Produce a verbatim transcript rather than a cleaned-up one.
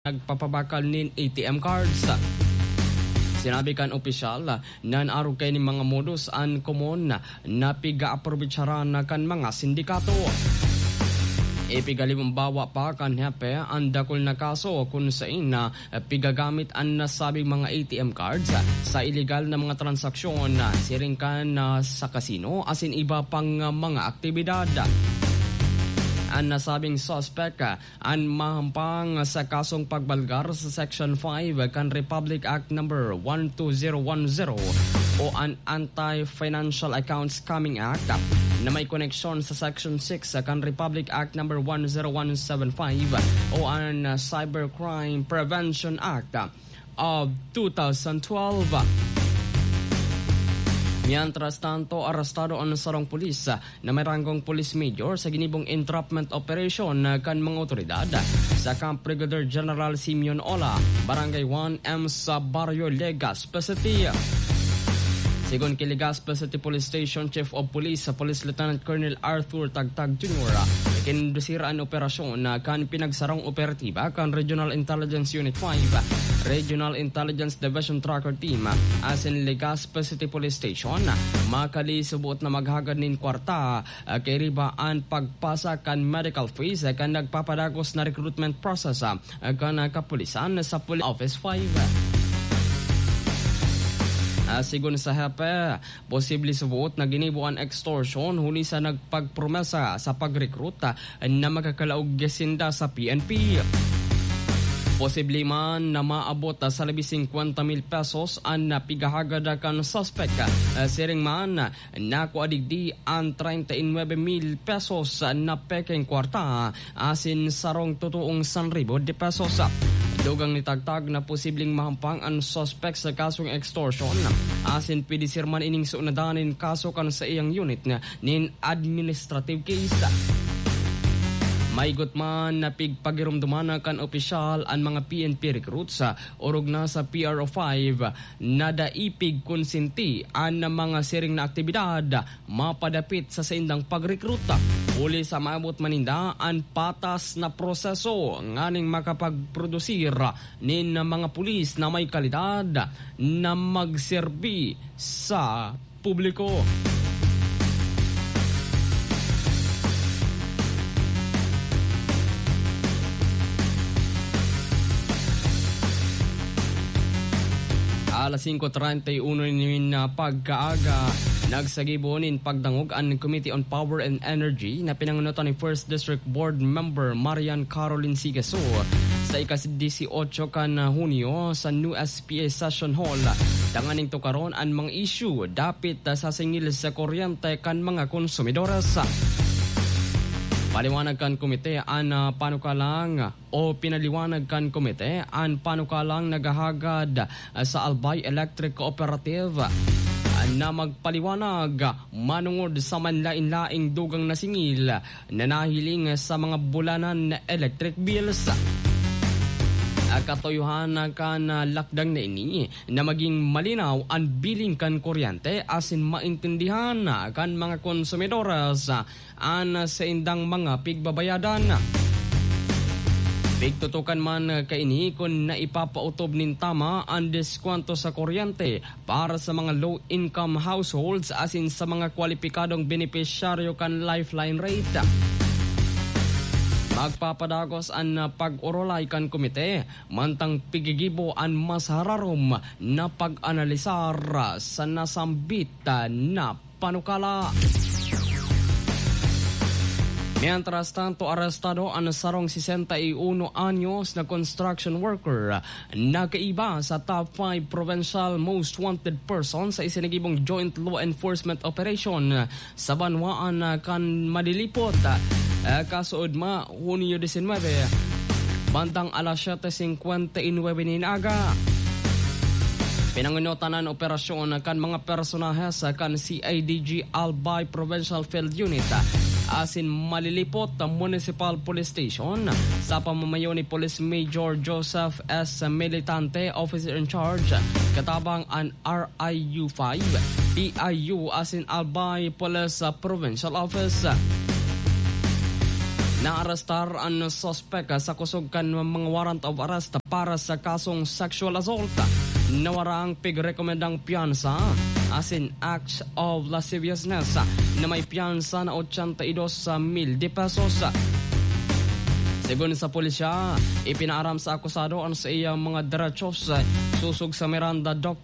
nagpapabakal nin A T M cards. Sinabi kan opisyal nan araw kay ni mga modus an common na piga-aprobitsaran kan mga sindikato. Ipigalimang bawa pa kan hepe ang dakol na kaso kung saan na pigagamit ang nasabing mga A T M cards sa illegal na mga transaksyon siring kan sa kasino asin iba pang mga aktibidad. Ang nasabing suspect ang mahampang sa kasong pagbalgar sa Section five kan Republic Act number one two zero one zero o ang Anti-Financial Accounts Scamming Act na may koneksyon sa Section six kan Republic Act number one zero one seven five o ang Cybercrime Prevention Act of two thousand twelve. Mientras tanto, arestado ang sarong pulis na may ranggong police major sa ginibong entrapment operation kan mga otoridad sa Camp Brigadier General Simeon Ola, Barangay one M sa Barrio Legazpi City. Sigon kay Legazpi City Police Station Chief of Police sa Police Lieutenant Colonel Arthur Tagtag Junior kinindusira ang operasyon na kan pinagsarong operatiba kan Regional Intelligence Unit five, Regional Intelligence Division Tracker Team as in Legazpi City Police Station makali subuot na maghagad nin kwarta kay riba ang pagpasa kan medical fees kan nagpapadagos na recruitment process kan kapulisan sa Police Office five. Uh, sigon sa hepe, posible subuot na ginibuan extortion huli sa nagpagpromesa sa pagrekruta na magkakalaog gesinda sa P N P. Posible man na maabot sa labis fifty mil pesos ang napigahagad kan suspect. Uh, siring man, nakuadigdi ang thirty-nine mil pesos na peking kwarta asin sarong totoong one thousand de pesos. Dugang nitagtag na posibleng mahampang ang suspect sa kasong extortion asin pidisirman ining suunadanin kaso kan sa iyang unit na nin administrative case. May gutman na pigpagirumduman kan opisyal ang mga P N P recruits sa orog na sa P R O five na daipig konsinti ang mga siring na aktibidad mapadapit sa saindang pagrekruta. Uli sa maabot maninda ang patas na proseso nganing makapagprodusir nin mga pulis na may kalidad na magserbi sa publiko. Alas five thirty-one na pagkaaga, nagsagibonin pagdangog ang Committee on Power and Energy na pinangunutan ni First District Board Member Marian Caroline Sigaso sa ika-eighteen kan Hunyo sa New S P A Session Hall. Danganing to karon ang mga issue dapit sa singil sa kuryente kan mga konsumidores. Paliwanag kan komite ang uh, panukalang o pinaliwanag kan komite ang panukalang nagahagad uh, sa Albay Electric Cooperative uh, na magpaliwanag manungod sa manlain-laing dugang na singil na nahiling sa mga bulanan na electric bills. Katuyuhan kan lakdang na ini na maging malinaw ang billing kan kuryente asin maintindihan kan mga konsumidores an sa indang mga pigbabayadan. Pigtutukan man kaini kung naipapautob nin tama ang diskwento sa kuryente para sa mga low-income households asin sa mga kwalipikadong benepisyaryo kan lifeline rate. Magpapadagos ang pag-urolay kan komite, mantang pigigibo ang mas hararom na pag-analisar sa nasambit na panukala. Mientras tanto, arestado ang sarong sixty-one anyos na construction worker na kaiba sa top five provincial most wanted person sa isinagibong joint law enforcement operation sa Banwaan kan Madilipot. Uh, kasuod ma, Hunyo nineteen, bandang alas seven fifty-nine ninaga. Pinangunutan ang operasyon kan mga personahe sa kan C I D G Albay Provincial Field Unit asin Malilipot Municipal Police Station sa pamamayo ni Police Major Joseph S. Militante, Officer in Charge, katabang ang R I U five, P I U asin Albay Police Provincial Office. Naarrestar ang suspect sa kusog kan mga warrant of arrest para sa kasong sexual assault. Nawarang pigrekomendang piyansa as in acts of lasciviousness na may piyansa na eighty-two mil de pesos. Sigun sa pulisya, ipinaaram sa akusado ang sa iyang mga derechos susug sa Miranda Doctrine